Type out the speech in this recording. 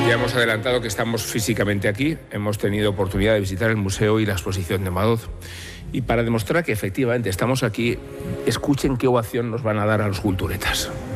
Ya hemos adelantado que estamos físicamente aquí. Hemos tenido oportunidad de visitar el museo y la exposición de Madoz. Y para demostrar que efectivamente estamos aquí, escuchen qué ovación nos van a dar a los culturetas.